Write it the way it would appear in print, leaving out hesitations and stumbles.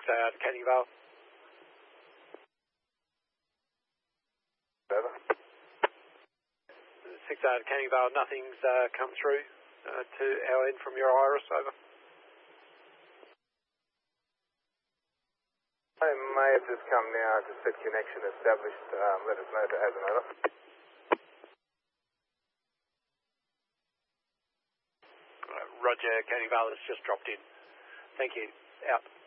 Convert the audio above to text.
6 Canning Vale. Over. 6 Canning Vale, nothing's come through to our end from your Iris, over. I may have just come now to set connection established. Let us know if it hasn't, over. Roger, Canning Vale has just dropped in. Thank you. Out.